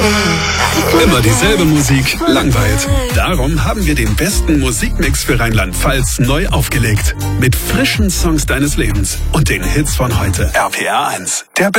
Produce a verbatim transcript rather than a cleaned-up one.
Immer dieselbe Musik langweilt. Darum haben wir den besten Musikmix für Rheinland-Pfalz neu aufgelegt. Mit frischen Songs deines Lebens und den Hits von heute. R P R eins. Der